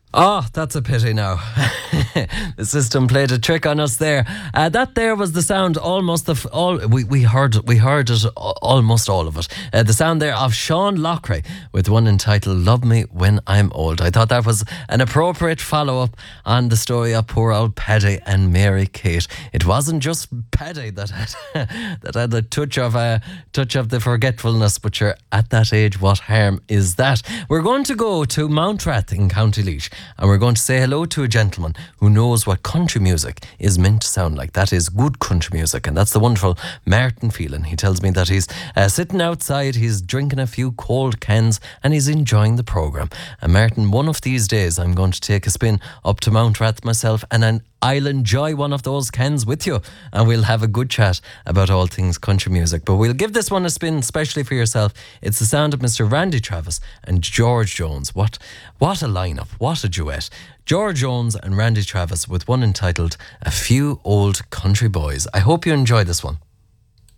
Oh, that's a pity now. The system played a trick on us there. That there was the sound almost of all we heard it almost all of it. The sound there of Sean Lockray with one entitled "Love Me When I'm Old." I thought that was an appropriate follow up on the story of poor old Paddy and Mary Kate. It wasn't just Paddy that had that had a touch of the forgetfulness, but you're at that age. What harm is that? We're going to go to Mountrath in County Laois, and we're going to say hello to a gentleman who knows what country music is meant to sound like. That is good country music, and that's the wonderful Martin Phelan. He tells me that he's sitting outside, he's drinking a few cold cans, and he's enjoying the programme. And Martin, one of these days I'm going to take a spin up to Mountrath myself, and then I'll enjoy one of those cans with you, and we'll have a good chat about all things country music. But we'll give this one a spin, especially for yourself. It's the sound of Mr. Randy Travis and George Jones. What a lineup, what a duet. George Jones and Randy Travis with one entitled "A Few Old Country Boys." I hope you enjoy this one.